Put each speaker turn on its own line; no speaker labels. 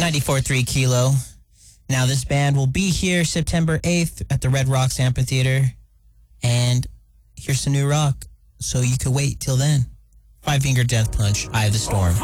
94.3 Kilo. Now, this band will be here September 8th at the Red Rocks Amphitheater. And here's some new rock, so you could wait till then. Five Finger Death Punch, Eye of the Storm.